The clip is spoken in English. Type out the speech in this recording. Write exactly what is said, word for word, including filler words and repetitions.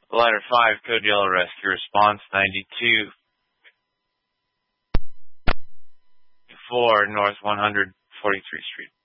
Ladder five, code yellow rescue response ninety-two four North one hundred forty-three Street.